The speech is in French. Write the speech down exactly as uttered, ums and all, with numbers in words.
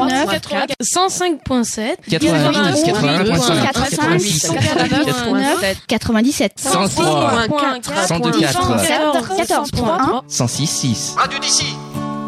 cent cinq point sept, quatre-vingt-dix, quatre-vingt-un point cinq, quatre-vingt-dix, quatre-vingt-neuf, quatre-vingt-dix-sept, cent trois, cent deux, quatre, quatorze point un, cent six, six. Radio d'ici.